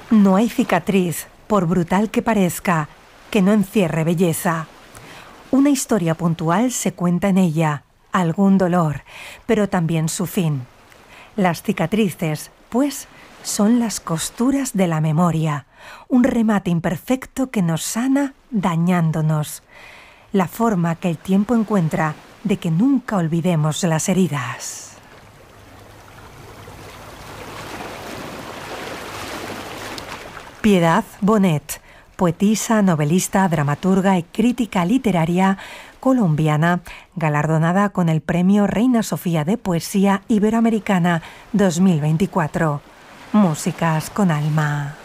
No hay cicatriz, por brutal que parezca, que no encierre belleza. Una historia puntual se cuenta en ella, algún dolor, pero también su fin. Las cicatrices, pues, son las costuras de la memoria, un remate imperfecto que nos sana dañándonos. La forma que el tiempo encuentra de que nunca olvidemos las heridas. Piedad Bonet, poetisa, novelista, dramaturga y crítica literaria colombiana, galardonada con el Premio Reina Sofía de Poesía Iberoamericana 2024. Músicas con alma.